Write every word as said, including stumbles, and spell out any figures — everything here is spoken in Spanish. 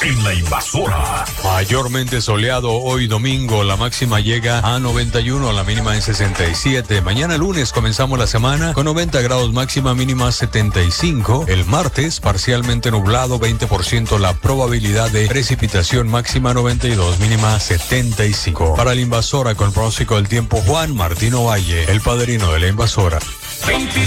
en La Invasora. Mayormente soleado hoy domingo, la máxima llega a noventa y uno, la mínima en sesenta y siete. Mañana lunes comenzamos la semana con noventa grados, máxima mínima setenta y cinco. El martes parcialmente nublado, veinte por ciento la probabilidad de precipitación, máxima noventa y dos, mínima setenta y cinco. Para La Invasora con el pronóstico del tiempo, Juan Martino Valle, el padrino de La Invasora.